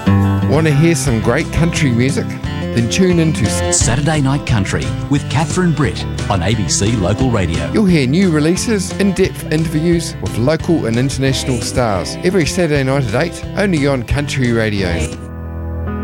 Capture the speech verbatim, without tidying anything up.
Want to hear some great country music? Then tune into Saturday Night Country with Catherine Britt on A B C Local Radio. You'll hear new releases, in-depth interviews with local and international stars every Saturday night at eight, only on Country Radio.